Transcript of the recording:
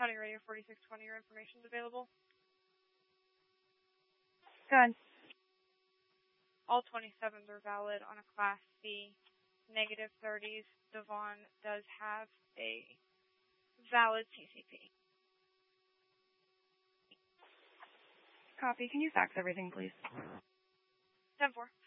County Radio 4620, your information is available. Good. All 27s are valid on a Class C. Negative 30s. Devon does have a valid CCP. Copy. Can you fax everything, please? 10-4.